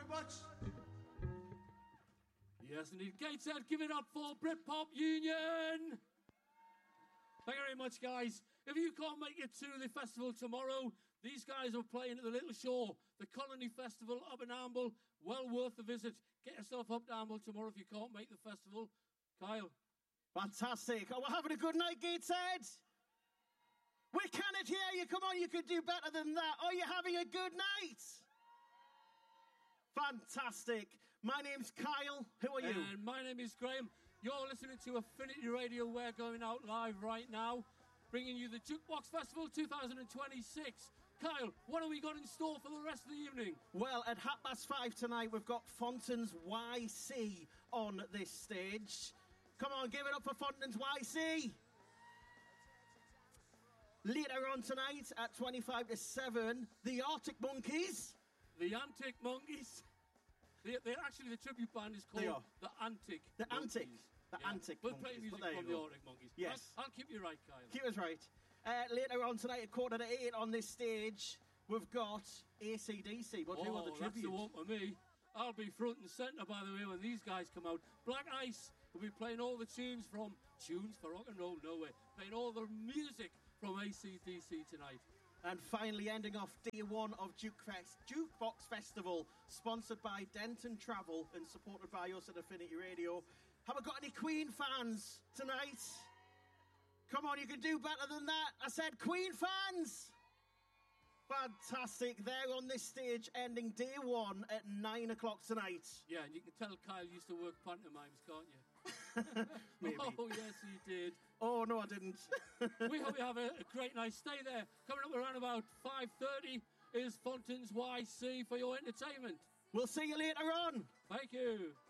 very much. Yes, indeed. Gateshead, give it up for Britpop Union. Thank you very much, guys. If you can't make it to the festival tomorrow, these guys are playing at the Little Shore, the Colony Festival up in Amble. Well worth the visit. Get yourself up to Amble tomorrow if you can't make the festival. Kyle. Fantastic. Oh, we're having a good night, Gateshead. We cannot hear you. Come on, you could do better than that. Are you having a good night? Fantastic. My name's Kyle. Who are you? And my name is Graham. You're listening to Affinity Radio. We're going out live right now, bringing you the Jukebox Festival 2026. Kyle, what have we got in store for the rest of the evening? Well, at 5:30 tonight, we've got Fountains YC on this stage. Come on, give it up for Fountains YC. Later on tonight at 25 to 7, the Arctic Monkeys. The Antic Monkeys. They're actually, the tribute band is called the Antic The Monkeys. Antic. The Antic We'll Monkeys. play music There from you the go. Arctic Monkeys. Yes. I'll keep you right, Kyle. Keep us right. Later on tonight at 7:45 on this stage, we've got AC/DC. But who are the that's tributes? the one for me. I'll be front and centre, by the way, when these guys come out. Black Ice will be playing all the tunes from Tunes for Rock and Roll Nowhere, playing all the music from AC/DC tonight. And finally ending off day one of Jukebox Festival, sponsored by Denton Travel and supported by us at Affinity Radio. Have we got any Queen fans tonight? Come on, you can do better than that. I said Queen fans! Fantastic. They're on this stage ending day one at 9 o'clock tonight. Yeah, and you can tell Kyle used to work pantomimes, can't you? Maybe. Oh, yes, he did. Oh, no, I didn't. We hope you have a great night. Stay there. Coming up around about 5:30 is Fountains YC for your entertainment. We'll see you later on. Thank you.